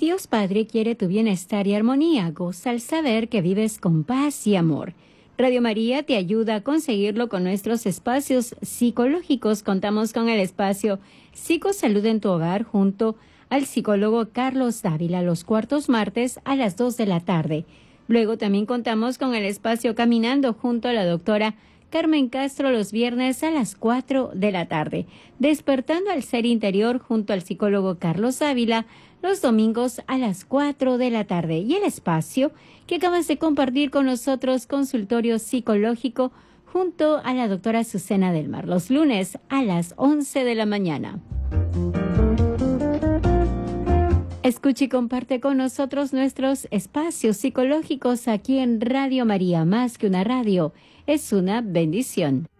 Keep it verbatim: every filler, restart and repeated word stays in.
Dios Padre quiere tu bienestar y armonía. Goza al saber que vives con paz y amor. Radio María te ayuda a conseguirlo con nuestros espacios psicológicos. Contamos con el espacio Psicosalud en tu hogar junto al psicólogo Carlos Dávila los cuartos martes a las dos de la tarde. Luego también contamos con el espacio Caminando junto a la doctora Carmen Castro los viernes a las cuatro de la tarde. Despertando al ser interior junto al psicólogo Carlos Dávila los domingos a las cuatro de la tarde. Y el espacio que acabas de compartir con nosotros, consultorio psicológico junto a la doctora Azucena del Mar, los lunes a las once de la mañana. Escucha y comparte con nosotros nuestros espacios psicológicos aquí en Radio María. Más que una radio, es una bendición.